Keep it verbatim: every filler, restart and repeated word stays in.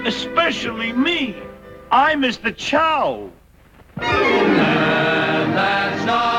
Especially me. I'm Mister Chow. And that's not